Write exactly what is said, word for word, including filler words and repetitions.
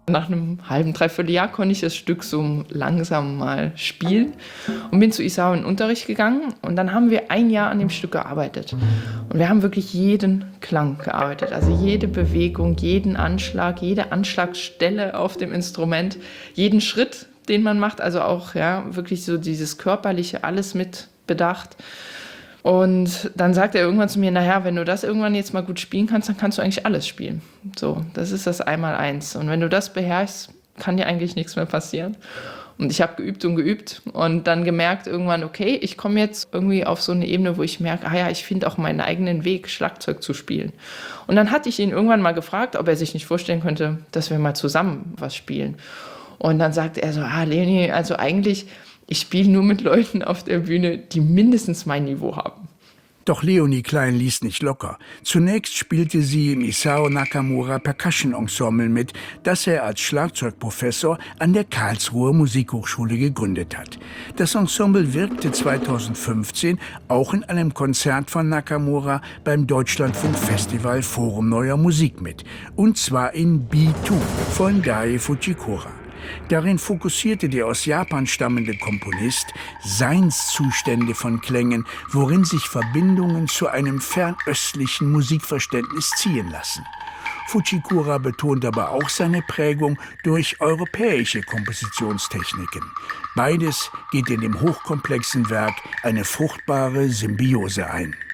Nach einem halben, dreiviertel Jahr konnte ich das Stück so langsam mal spielen und bin zu Isao in den Unterricht gegangen. Und dann haben wir ein Jahr an dem Stück gearbeitet. Und wir haben wirklich jeden Klang gearbeitet, also jede Bewegung, jeden Anschlag, jede Anschlagstelle auf dem Instrument, jeden Schritt, den man macht, also auch ja wirklich so dieses Körperliche, alles mit bedacht. Und dann sagt er irgendwann zu mir, naja, wenn du das irgendwann jetzt mal gut spielen kannst, dann kannst du eigentlich alles spielen. So, das ist das Einmaleins. Und wenn du das beherrschst, kann dir eigentlich nichts mehr passieren. Und ich habe geübt und geübt und dann gemerkt irgendwann, okay, ich komme jetzt irgendwie auf so eine Ebene, wo ich merke, ah ja, ich finde auch meinen eigenen Weg, Schlagzeug zu spielen. Und dann hatte ich ihn irgendwann mal gefragt, ob er sich nicht vorstellen könnte, dass wir mal zusammen was spielen. Und dann sagte er so, ah, Leonie, also eigentlich, ich spiele nur mit Leuten auf der Bühne, die mindestens mein Niveau haben. Doch Leonie Klein ließ nicht locker. Zunächst spielte sie im Isao Nakamura Percussion Ensemble mit, das er als Schlagzeugprofessor an der Karlsruher Musikhochschule gegründet hat. Das Ensemble wirkte zweitausendfünfzehn auch in einem Konzert von Nakamura beim Deutschlandfunk-Festival Forum Neuer Musik mit. Und zwar in B zwei von Dai Fujikura. Darin fokussierte der aus Japan stammende Komponist Seinszustände von Klängen, worin sich Verbindungen zu einem fernöstlichen Musikverständnis ziehen lassen. Fujikura betont aber auch seine Prägung durch europäische Kompositionstechniken. Beides geht in dem hochkomplexen Werk eine fruchtbare Symbiose ein.